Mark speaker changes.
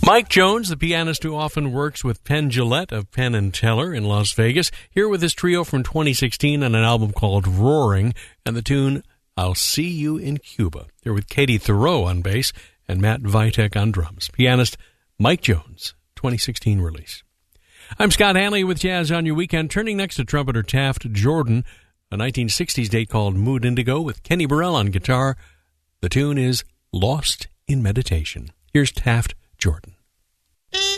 Speaker 1: Mike Jones, the pianist who often works with Penn Jillette of Penn & Teller in Las Vegas, here with his trio from 2016 on an album called Roaring, and the tune I'll See You in Cuba. Here with Katie Thoreau on bass and Matt Vitek on drums. Pianist Mike Jones, 2016 release. I'm Scott Hanley with Jazz on Your Weekend, turning next to trumpeter Taft Jordan, a 1960s date called Mood Indigo with Kenny Burrell on guitar. The tune is Lost in Meditation. Here's Taft Jordan.